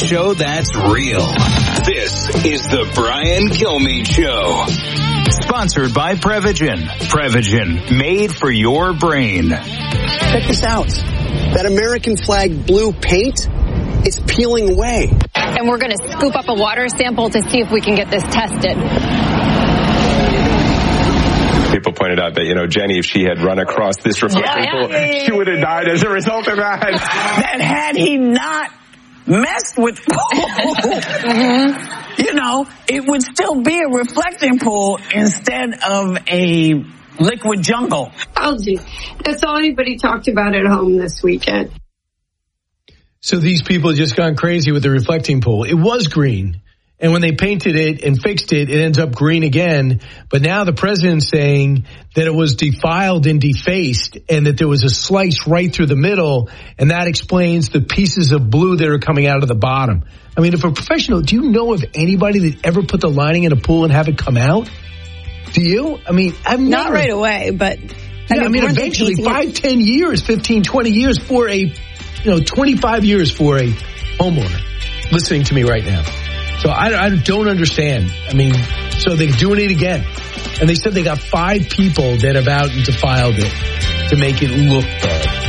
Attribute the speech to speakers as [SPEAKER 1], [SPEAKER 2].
[SPEAKER 1] Show that's real. This is the Brian Kilmeade Show. Sponsored by Prevagen. Prevagen, made for your brain.
[SPEAKER 2] Check this out. That American flag blue paint is peeling away.
[SPEAKER 3] And we're going to scoop up a water sample to see if we can get this tested.
[SPEAKER 4] People pointed out that, Jenny, if she had run across this reflecting pool, she would have died as a result of that.
[SPEAKER 5] That had he not messed with pool, it would still be a reflecting pool instead of a liquid jungle.
[SPEAKER 6] Algae. That's all anybody talked about at home this weekend.
[SPEAKER 7] So these people just gone crazy with the reflecting pool. It was green. And when they painted it and fixed it, it ends up green again. But now the president's saying that it was defiled and defaced and that there was a slice right through the middle. And that explains the pieces of blue that are coming out of the bottom. I mean, if a professional, do you know of anybody that ever put the lining in a pool and have it come out? Do you? I mean, I've never.
[SPEAKER 8] Not right away, but.
[SPEAKER 7] Yeah, eventually 5, 10 years, 15, 20 years for 25 years for a homeowner listening to me right now. So I don't understand. I mean, so they're doing it again. And they said they got 5 people that have out and defiled it to make it look bad.